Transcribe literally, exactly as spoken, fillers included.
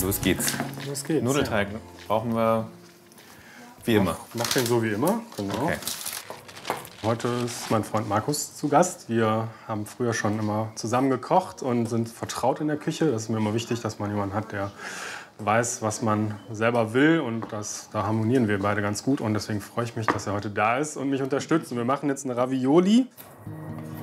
los geht's. Los geht's. Nudelteig brauchen wir wie immer. Mach den so wie immer, genau. Okay. Heute ist mein Freund Markus zu Gast. Wir haben früher schon immer zusammen gekocht und sind vertraut in der Küche. Das ist mir immer wichtig, dass man jemanden hat, der weiß, was man selber will. Und das, da harmonieren wir beide ganz gut. Und deswegen freue ich mich, dass er heute da ist und mich unterstützt. Und wir machen jetzt eine Ravioli.